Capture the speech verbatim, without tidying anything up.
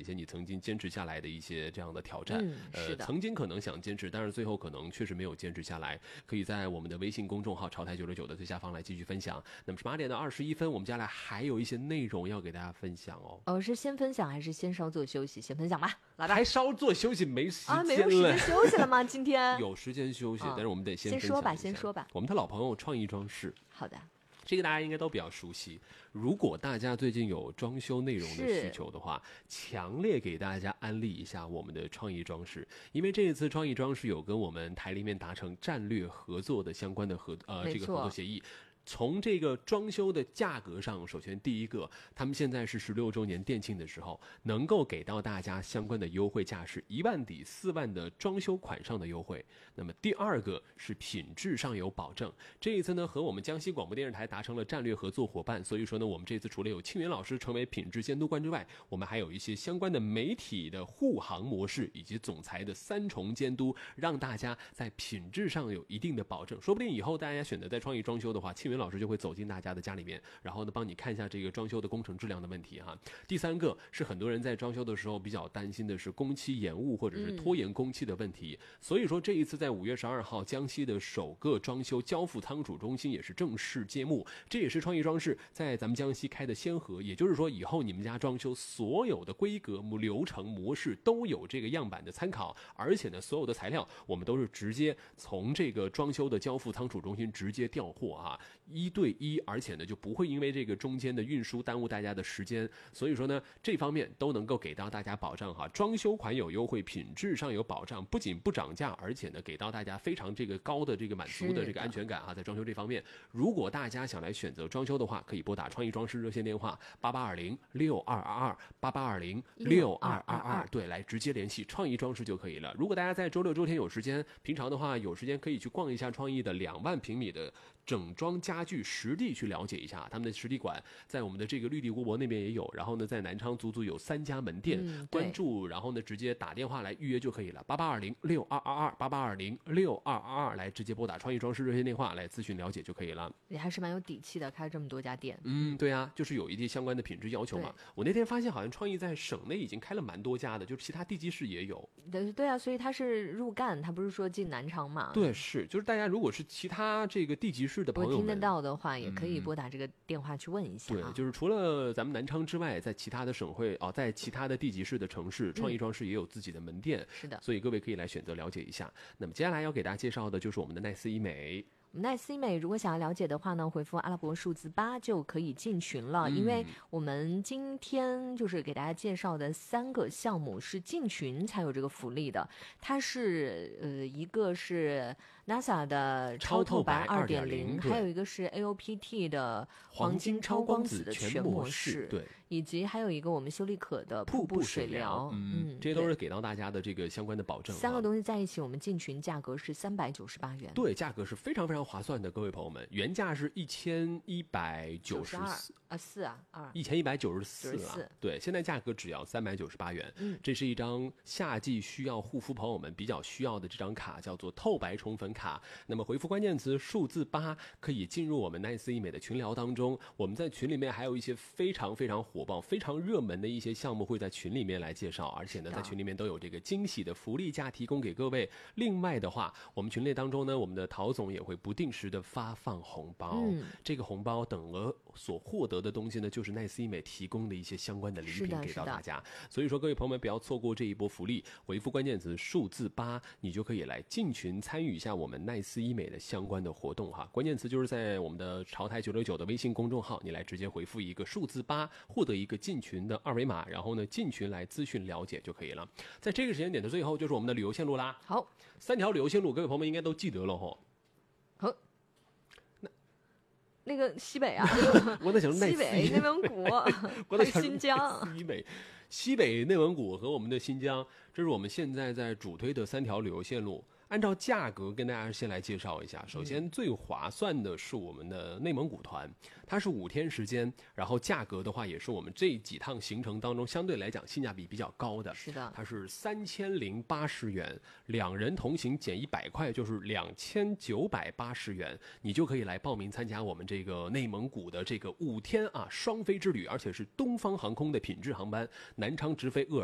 些你曾经坚持下来的一些这样的挑战。 嗯，是呃， 的， 曾经可能想坚持，但是最后可能确实没有坚持下来。可以在我们的微信公众号潮台九六九的最下方来继续分享。那么是八点的二十一分，我们接下来还有一些内容要给大家分享哦。 哦，是先分享还是先稍作休息？先分享吧，来吧。 还稍作休息，没时间了。 啊，没有时间休息了吗？今天有时间休息， 啊但是我们得先先说吧， 分享一下先说吧。 我们的老朋友创意装饰， 好的， 这个大家应该都比较熟悉。如果大家最近有装修内容的是需求的话，强烈给大家安利一下我们的创意装饰，因为这一次创意装饰有跟我们台里面达成战略合作的相关的合呃没错这个合作协议。从这个装修的价格上，首先第一个，他们现在是十六周年店庆的时候，能够给到大家相关的优惠价是一万抵四万的装修款上的优惠。那么第二个是品质上有保证。这一次呢，和我们江西广播电视台达成了战略合作伙伴，所以说呢，我们这次除了有庆云老师成为品质监督官之外，我们还有一些相关的媒体的护航模式以及总裁的三重监督，让大家在品质上有一定的保证。说不定以后大家选择在创意装修的话，庆云老师就会走进大家的家里面，然后呢帮你看一下这个装修的工程质量的问题哈。第三个是很多人在装修的时候比较担心的是工期延误或者是拖延工期的问题，嗯、所以说这一次在五月十二号江西的首个装修交付仓储中心也是正式揭幕，这也是创意装饰在咱们江西开的先河。也就是说以后你们家装修所有的规格流程模式都有这个样板的参考，而且呢所有的材料我们都是直接从这个装修的交付仓储中心直接调货啊，一对一，而且呢就不会因为这个中间的运输耽误大家的时间，所以说呢这方面都能够给到大家保障哈。装修款有优惠，品质上有保障，不仅不涨价，而且呢给到大家非常这个高的这个满足的这个安全感哈。在装修这方面，如果大家想来选择装修的话，可以拨打创意装饰热线电话八八二零六二二二八八二零六二二二，对，来直接联系创意装饰就可以了。如果大家在周六周天有时间，平常的话有时间可以去逛一下创意的两万平米的整装家具实地去了解一下，他们的实体馆在我们的这个绿地国博那边也有，然后呢在南昌足足有三家门店，嗯、关注然后呢直接打电话来预约就可以了，八八二零六二二二八八二零六二二二来直接拨打创意装饰热线电话来咨询了解就可以了。 你还是蛮有底气的，开了这么多家店。 嗯，对啊，就是有一些相关的品质要求嘛。我那天发现好像创意在省内已经开了蛮多家的，就是其他地级市也有。 对对啊，所以它是入赣，它不是说进南昌嘛。 对，是，就是大家如果是其他这个地级市的朋友们， 我听得到的话，也可以拨打这个电话去问一下、啊嗯。对，就是除了咱们南昌之外，在其他的省会哦，在其他的地级市的城市，创意装饰也有自己的门店。 嗯、是的， 所以各位可以来选择了解一下。那么接下来要给大家介绍的就是我们的奈斯医美。 奈斯医美如果想要了解的话呢，回复阿拉伯数字八就可以进群了、嗯、因为我们今天就是给大家介绍的三个项目是进群才有这个福利的。它是呃一个是 NASA 的超透白 二点零， 还有一个是 A O P T 的黄金超光子的全模式， 对， 以及还有一个我们修丽可的瀑布水疗。 嗯，嗯这些都是给到大家的这个相关的保证。 三个东西在一起，我们进群价格是三百九十八元。 对，价格是非常非常划算的，各位朋友们，原价是一千一百九十四啊，四啊，二一千一百九十四了。对，现在价格只要三百九十八元。 嗯， 这是一张夏季需要护肤朋友们比较需要的这张卡，叫做透白宠粉卡。那么回复关键词数字八，可以进入我们奈斯医美的群聊当中。我们在群里面还有一些非常非常火爆、非常热门的一些项目会在群里面来介绍，而且呢，在群里面都有这个惊喜的福利价提供给各位。另外的话，我们群内当中呢，我们的陶总也会不定时的发放红包。 嗯， 这个红包等额所获得的东西呢，就是奈斯医美提供的一些相关的礼品给到大家。所以说，各位朋友们不要错过这一波福利，回复关键词数字八，你就可以来进群参与一下我们奈斯医美的相关的活动哈。关键词就是在我们的潮台九六九的微信公众号，你来直接回复一个数字八，获得一个进群的二维码，然后呢进群来咨询了解就可以了。在这个时间点的最后，就是我们的旅游线路啦。 好， 三条旅游线路，各位朋友们应该都记得了哈。 好，那那个西北啊， 我在想西北、内蒙古， 我在想新疆、 西北、西北、内蒙古和我们的新疆，这是我们现在在主推的三条旅游线路。按照价格跟大家先来介绍一下，首先最划算的是我们的内蒙古团，它是五天时间，然后价格的话也是我们这几趟行程当中相对来讲性价比比较高的。 是的， 它是三千零八十元，两人同行减一百块就是两千九百八十元，你就可以来报名参加我们这个内蒙古的这个五天啊双飞之旅，而且是东方航空的品质航班，南昌直飞鄂尔